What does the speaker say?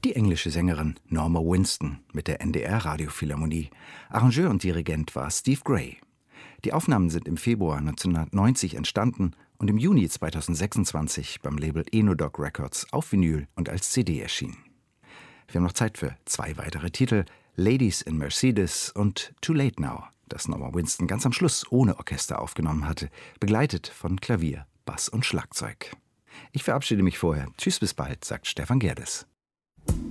Die englische Sängerin Norma Winston mit der NDR-Radiophilharmonie. Arrangeur und Dirigent war Steve Gray. Die Aufnahmen sind im Februar 1990 entstanden und im Juni 2026 beim Label Enodoc Records auf Vinyl und als CD erschienen. Wir haben noch Zeit für 2 weitere Titel: Ladies in Mercedes und Too Late Now, das Norma Winston ganz am Schluss ohne Orchester aufgenommen hatte, begleitet von Klavier, Bass und Schlagzeug. Ich verabschiede mich vorher. Tschüss, bis bald, sagt Stefan Gerdes.